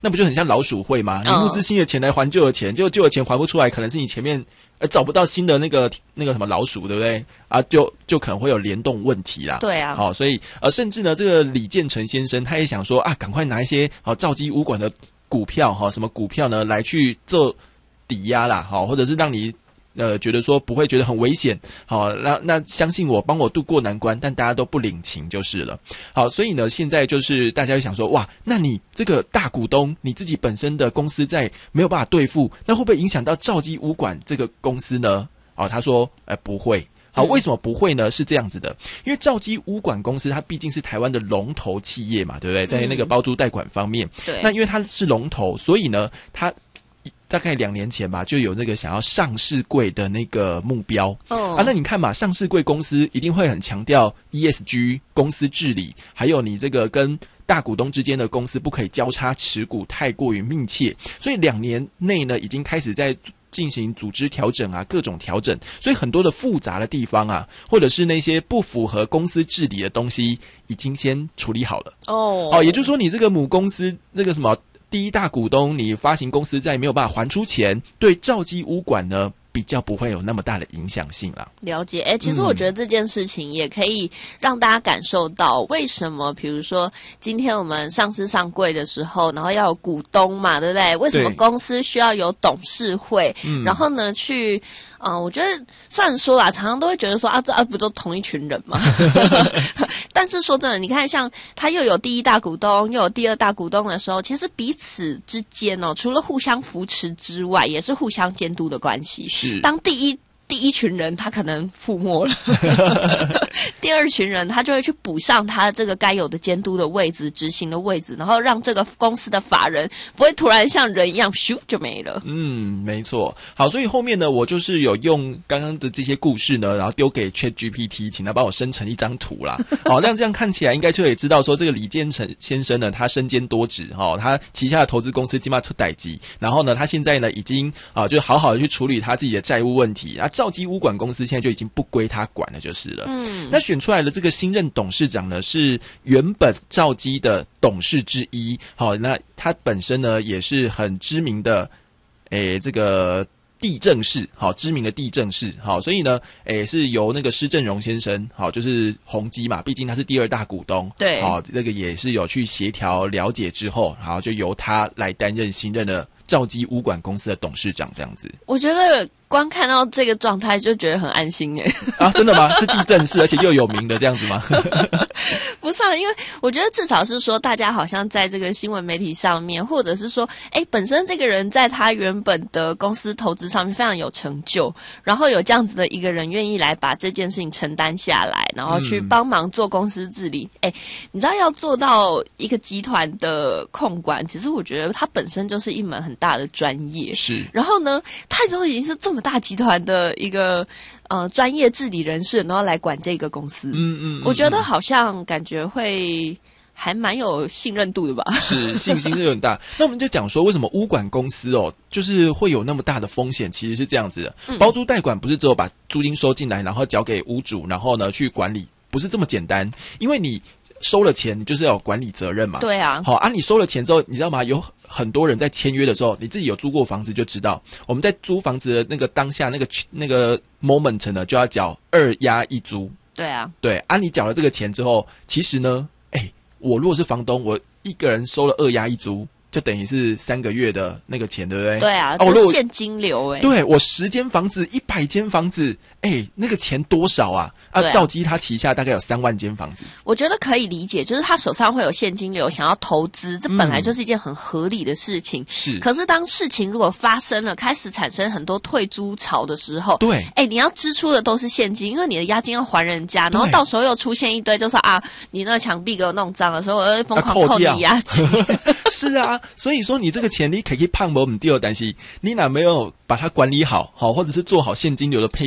那不就很像老鼠会吗？你募资新的钱来还旧的钱，结果旧的钱还不出来，可能是你前面找不到新的那个什么老鼠，对不对啊？就可能会有联动问题啦。 对啊， 所以甚至呢，这个李建成先生他也想说啊，赶快拿一些兆基物管的股票什么股票呢来去做抵押啦，或者是让你觉得说不会觉得很危险，好，那相信我，帮我渡过难关，但大家都不领情就是了。好，所以呢，现在就是大家就想说，哇，那你这个大股东，你自己本身的公司在没有办法对付，那会不会影响到兆基物管这个公司呢？他说，不会。好，为什么不会呢？是这样子的，因为兆基物管公司它毕竟是台湾的龙头企业嘛，对不对？在那个包租代管方面， 对， 那因为它是龙头，所以呢，它大概2年前吧，就有那个想要上市柜的那个目标。那你看嘛，上市柜公司一定会很强调 ESG 公司治理，还有你这个跟大股东之间的公司不可以交叉持股太过于密切，所以2年内呢，已经开始在进行组织调整啊，各种调整，所以很多的复杂的地方啊，或者是那些不符合公司治理的东西，已经先处理好了。也就是说，你这个母公司那个什么第一大股东，你发行公司在没有办法还出钱，对兆基物管呢比较不会有那么大的影响性啦。 了解，其实我觉得这件事情也可以让大家感受到为什么，比如说今天我们上市上柜的时候，然后要有股东嘛，对不对？为什么公司需要有董事会？然后呢，去我觉得虽然说啦，常常都会觉得说这不都同一群人吗？但是说真的，你看像他又有第一大股东，又有第二大股东的时候，其实彼此之间除了互相扶持之外，也是互相监督的关系。 是， 当第一群人他可能覆没了，第二群人他就会去补上他这个该有的监督的位置、执行的位置，然后让这个公司的法人不会突然像人一样咻就没了。 没错。好，所以后面呢，我就是有用刚刚的这些故事呢，然后丢给 ChatGPT， 请他帮我生成一张图啦。好，这样看起来应该就可以知道说，这个李建成先生呢，他身兼多职，他旗下的投资公司金马出代级，然后呢，他现在呢已经就好好的去处理他自己的债务问题。兆基物管公司现在就已经不归他管了就是了。那选出来的这个新任董事长呢，是原本兆基的董事之一。好，那他本身呢也是很知名的这个地政士，好，知名的地政士，好，所以呢是由那个施正荣先生，好，就是宏基嘛，毕竟他是第二大股东， 对， 好，这个也是有去协调了解之后，好，就由他来担任新任的兆基物管公司的董事长这样子。 我觉得光看到这个状态就觉得很安心真的吗？是地政士而且又有名的这样子吗？ 不是因为我觉得至少是说大家好像在这个新闻媒体上面，或者是说本身这个人在他原本的公司投资上面非常有成就，然后有这样子的一个人愿意来把这件事情承担下来，然后去帮忙做公司治理。你知道要做到一个集团的控管，其实我觉得它本身就是一门很大的专业。 是， 然后呢，他都已经是这么大集团的一个专业治理人士，然后来管这个公司。我觉得好像感觉会还蛮有信任度的吧。 是，信心是很大。那我们就讲说，为什么物管公司就是会有那么大的风险？其实是这样子的，包租代管不是只有把租金收进来，然后交给屋主，然后呢去管理，不是这么简单。因为你收了钱，你就是要有管理责任嘛。 对啊。 好你收了钱之后，你知道吗？有很多人在签约的时候，你自己有租过房子就知道，我们在租房子的那个当下那个 moment 呢，就要缴2押1租。 对啊。 对你缴了这个钱之后，其实呢，我如果是房东，我一个人收了2押1租，就等于是3个月的那个钱，对不对？ 对啊，就现金流对，我10间房子100间房子，那个钱多少啊？兆基他旗下大概有3万间房子。 我觉得可以理解，就是他手上会有现金流，想要投资，这本来就是一件很合理的事情。 是。 可是当事情如果发生了，开始产生很多退租潮的时候， 对， 你要支出的都是现金，因为你的押金要还人家，然后到时候又出现一堆，就说你那个墙壁给我弄脏了，所以我会疯狂扣你押金。 是啊，所以说你这个钱你可以胖不掉，但是你哪没有把它管理好，或者是做好现金流的配比，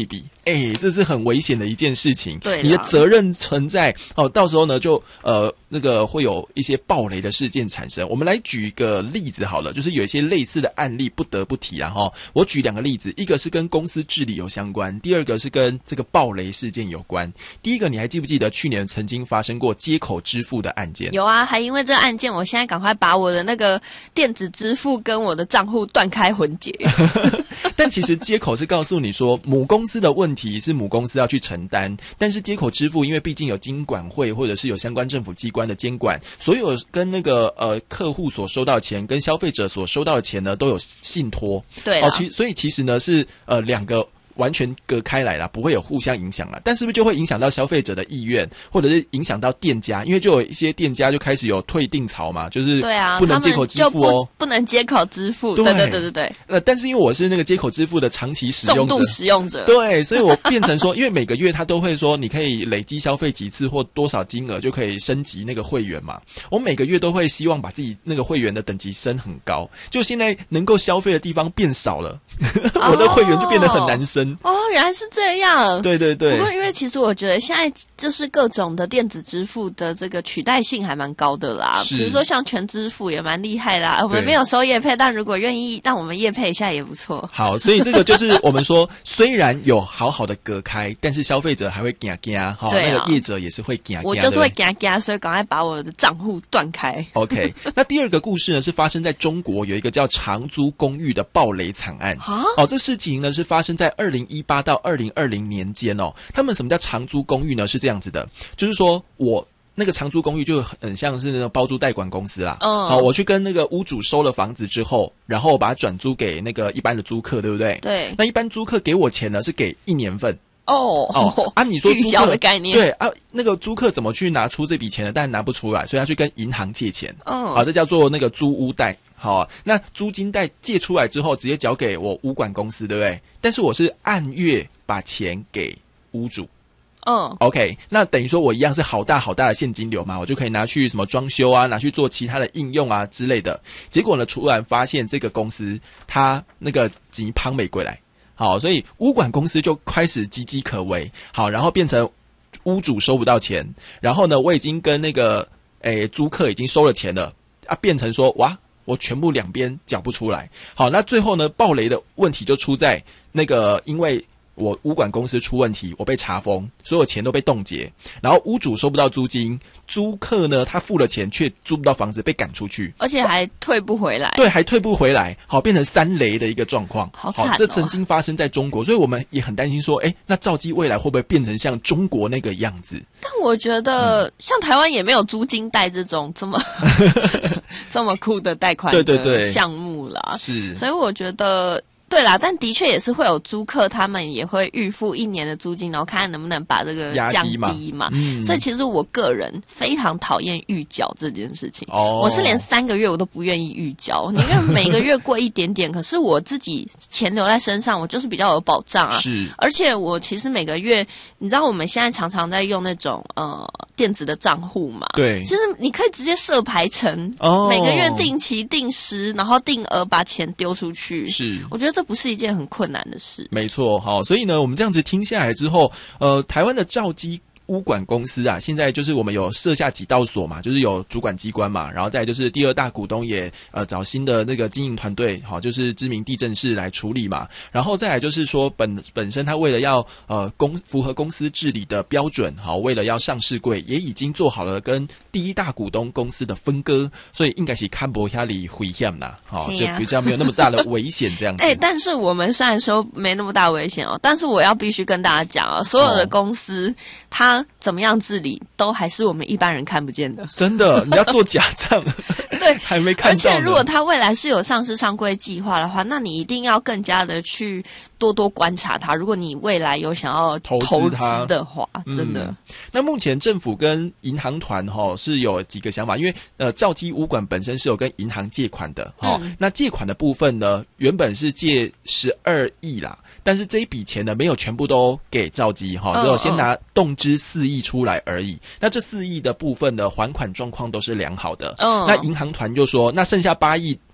这是很危险的一件事情。 对， 你的责任存在到时候呢就那个会有一些暴雷的事件产生。我们来举一个例子好了，就是有一些类似的案例不得不提啊我举2个例子，一个是跟公司治理有相关，第二个是跟这个暴雷事件有关。第一个，你还记不记得去年曾经发生过街口支付的案件？ 有啊，还因为这个案件，我现在赶快把我的那个电子支付跟我的账户断开混解。 但其实街口是告诉你说，母公司的问题是母公司要去承担，但是街口支付因为毕竟有金管会或者是有相关政府机关的监管，所有跟那个客户所收到的钱跟消费者所收到的钱呢都有信托。 对所以其实呢是2个完全隔开来啦，不会有互相影响啦。但是不是就会影响到消费者的意愿，或者是影响到店家？因为就有一些店家就开始有退订潮嘛，就是不能街口支付就不能街口支付。对。 但是因为我是那个街口支付的长期使用者， 重度使用者， 对，所以我变成说，因为每个月他都会说你可以累积消费几次或多少金额就可以升级那个会员嘛。我每个月都会希望把自己那个会员的等级升很高，就现在能够消费的地方变少了，我的会员就变得很难升。 原来是这样。 对。 不过因为其实我觉得现在就是各种的电子支付的这个取代性还蛮高的啦，比如说像全支付也蛮厉害啦。我们没有收业配，但如果愿意让我们业配一下也不错。 好，所以这个就是我们说，虽然有好好的隔开，但是消费者还会怕怕，那个业者也是会怕怕。 我就是会怕，所以赶快把我的账户断开。 OK， 那第2个故事呢是发生在中国，有一个叫长租公寓的暴雷惨案。这事情呢是发生在2018到2020年间他们什么叫长租公寓呢？是这样子的，就是说我那个长租公寓就很像是那种包租代管公司啦。我去跟那个屋主收了房子之后，然后把它转租给那个一般的租客，对不对？ 对。 那一般租客给我钱呢是给1年份。你说预销的概念。 对啊，那个租客怎么去拿出这笔钱呢？当然拿不出来，所以他去跟银行借钱。这叫做那个租屋贷。好，那租金贷借出来之后，直接交给我屋管公司，对不对？但是我是按月把钱给屋主。OK， 那等于说我一样是好大好大的现金流嘛，我就可以拿去什么装修啊，拿去做其他的应用啊之类的。结果呢，突然发现这个公司它那个钱胖没归来。好，所以屋管公司就开始岌岌可危。好，然后变成屋主收不到钱，然后呢，我已经跟那个租客已经收了钱了变成说哇，我全部2边缴不出来。好，那最后呢，暴雷的问题就出在那个因为我屋管公司出问题，我被查封，所有钱都被冻结，然后屋主收不到租金，租客呢他付了钱却租不到房子，被赶出去， 而且还退不回来。 对，还退不回来。好，变成3雷的一个状况。 好惨这曾经发生在中国，所以我们也很担心说，那兆基未来会不会变成像中国那个样子？ 但我觉得像台湾也没有租金贷这种这么这么酷的贷款的项目啦。 是， 所以我觉得。对啦，但的确也是会有租客，他们也会预付1年的租金，然后看能不能把这个降低嘛。所以其实我个人非常讨厌预缴这件事情。我是连3个月我都不愿意预缴，宁愿每个月过一点点。可是我自己钱留在身上，我就是比较有保障啊。 是， 而且我其实每个月，你知道我们现在常常在用那种电子的账户嘛。 对， 其实你可以直接设排程，每个月定期定时，然后定额把钱丢出去。 是， 我觉得这不是一件很困难的事。 没错，好，所以呢，我们这样子听下来之后，台湾的兆基屋管公司啊，现在就是我们有设下几道锁嘛，就是有主管机关嘛，然后再来就是第2大股东也找新的那个经营团队，好，就是知名地政士来处理嘛，然后再来就是说本身他为了要符合公司治理的标准，好，为了要上市柜，也已经做好了跟第1大股东公司的分割，所以应该是看不下里危险啦，好，就比较没有那么大的危险这样子。 但是我们虽然说没那么大危险但是我要必须跟大家讲所有的公司它怎么样治理，都还是我们一般人看不见的。 真的，你要做假账， 对， 还没看到。而且如果它未来是有上市上柜计划的话，那你一定要更加的去多多观察它。如果你未来有想要投资的话，真的。 那目前政府跟银行团是有几个想法，因为兆基屋管本身是有跟银行借款的那借款的部分呢，原本是借12亿啦。但是这一笔钱呢，没有全部都给兆基只有先拿动支4亿出来而已。那这4亿的部分的还款状况都是良好的。那银行团就说，那剩下8亿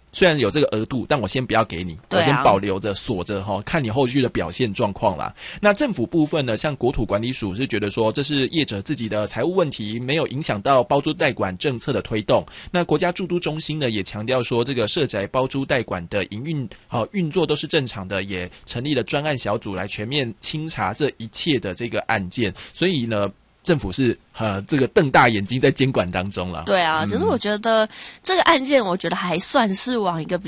虽然有这个额度，但我先不要给你，我先保留着锁着看你后续的表现状况啦。那政府部分呢，像国土管理署是觉得说这是业者自己的财务问题，没有影响到包租代管政策的推动。那国家住都中心呢也强调说，这个社宅包租代管的营运作都是正常的，也成立了专案小组来全面清查这一切的这个案件。所以呢，政府是这个瞪大眼睛在监管当中了。 对啊，其实我觉得这个案件，我觉得还算是往一个比